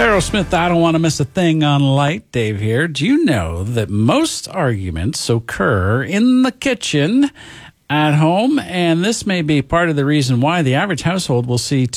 Aerosmith, I don't want to miss a thing on light. Dave here. Do you know that most arguments occur in the kitchen at home? And this may be part of the reason why the average household will see